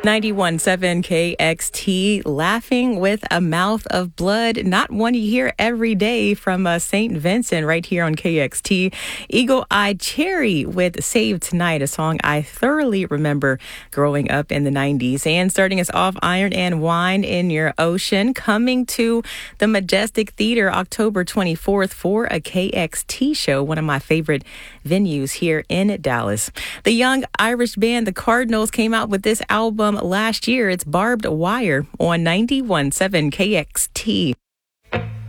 91.7 KXT, Laughing with a Mouth of Blood, not one you hear every day from St. Vincent right here on KXT. Eagle Eye Cherry with Save Tonight, a song I thoroughly remember growing up in the 90s. And starting us off, Iron and Wine in Your Ocean, coming to the Majestic Theater October 24th for a KXT show, one of my favorite venues here in Dallas. The young Irish band The Cardinals came out with this album last year. It's Barbed Wire on 91.7 KXT.